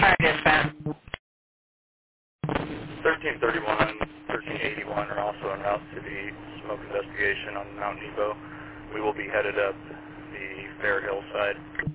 fire dispatch. 1331, 1381 are also en route to the smoke investigation on Mount Nebo. We will be headed up the Fair Hill side.